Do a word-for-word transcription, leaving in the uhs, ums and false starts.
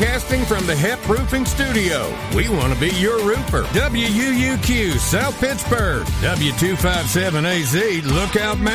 Broadcasting from the Hep Roofing Studio. We want to be your roofer. W U U Q, South Pittsburgh. W two five seven A Z, Lookout Mountain.